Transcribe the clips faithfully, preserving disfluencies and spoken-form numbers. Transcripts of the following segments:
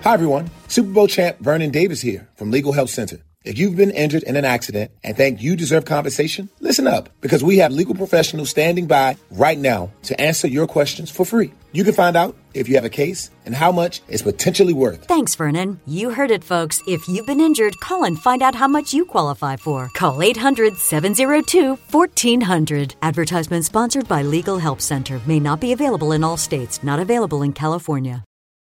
Hi, everyone. Super Bowl champ Vernon Davis here from Legal Help Center. If you've been injured in an accident and think you deserve compensation, listen up, because we have legal professionals standing by right now to answer your questions for free. You can find out if you have a case and how much it's potentially worth. Thanks, Vernon. You heard it, folks. If you've been injured, call and find out how much you qualify for. Call eight hundred, seven oh two, fourteen hundred. Advertisement sponsored by Legal Help Center. May not be available in all states. Not available in California.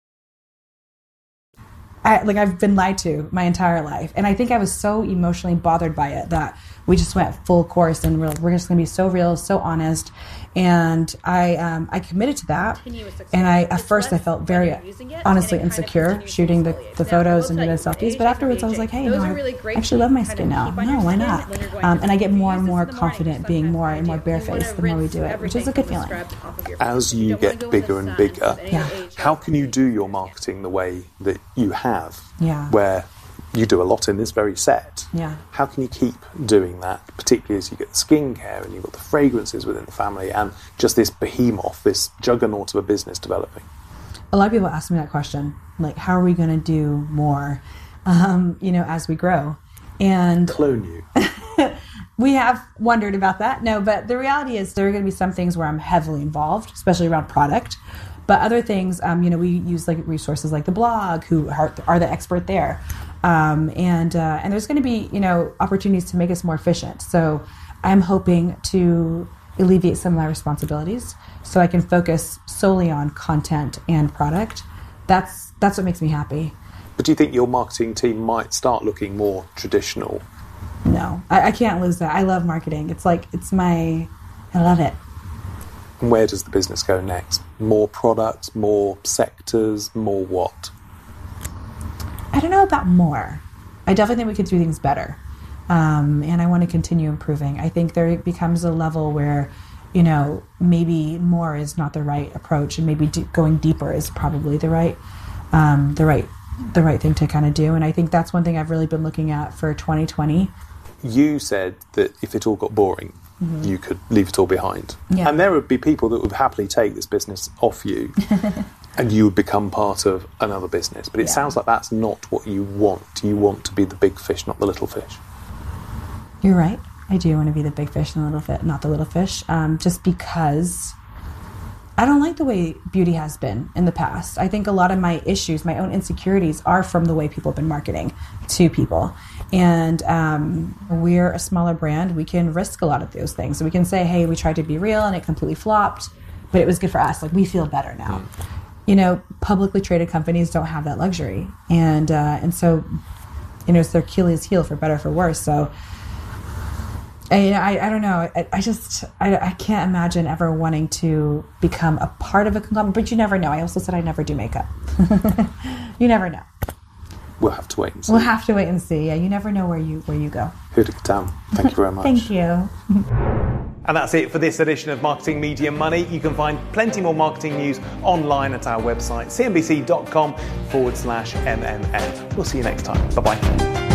I, like I've been lied to my entire life. And I think I was so emotionally bothered by it that we just went full course and we're, like, we're just going to be so real, so honest. And I um, I committed to that. And I at first I felt very honestly insecure shooting the, the photos and doing the selfies. But afterwards I was like, hey, no, I actually love my skin now. No, why not? Um, and I get more and more confident being more and more barefaced the more we do it, which is a good feeling. As you get bigger and bigger, yeah. how can you do your marketing the way that you have? Yeah. Where you do a lot in this very set. Yeah. How can you keep doing that, particularly as you get the skincare and you've got the fragrances within the family and just this behemoth, this juggernaut of a business developing? A lot of people ask me that question, like, how are we going to do more, um, you know, as we grow? And clone you. We have wondered about that. No, but the reality is there are going to be some things where I'm heavily involved, especially around product. But other things, um, you know, we use like resources like the blog, who are, are the expert there. Um, and uh, and there's going to be, you know, opportunities to make us more efficient. So I'm hoping to alleviate some of my responsibilities so I can focus solely on content and product. That's that's what makes me happy. But do you think your marketing team might start looking more traditional? No, I, I can't lose that. I love marketing. It's like, it's my, I love it. And where does the business go next? More products, more sectors, more what? I don't know about more. I definitely think we could do things better. Um, and I want to continue improving. I think there becomes a level where, you know, maybe more is not the right approach, and maybe d- going deeper is probably the right, um, the right, the right thing to kind of do. And I think that's one thing I've really been looking at for twenty twenty. You said that if it all got boring, mm-hmm. you could leave it all behind. Yeah. And there would be people that would happily take this business off you and you would become part of another business. But it yeah. sounds like that's not what you want. You want to be the big fish, not the little fish. You're right. I do want to be the big fish and the little fish, not the little fish, um, just because I don't like the way beauty has been in the past. I think a lot of my issues, my own insecurities, are from the way people have been marketing to people. And um, we're a smaller brand. We can risk a lot of those things. So we can say, hey, we tried to be real and it completely flopped, but it was good for us. Like, we feel better now. Mm. You know, publicly traded companies don't have that luxury. And uh, and so, you know, it's their Achilles heel, for better or for worse. So, I, I, I don't know. I, I just, I, I can't imagine ever wanting to become a part of a conglomerate, but you never know. I also said I never do makeup. You never know. We'll have to wait and see. We'll have to wait and see. Yeah, you never know where you where you go. Huda Kattan, thank you very much. Thank you. And that's it for this edition of Marketing Media Money. You can find plenty more marketing news online at our website, cnbc.com forward slash MMM. We'll see you next time. Bye-bye.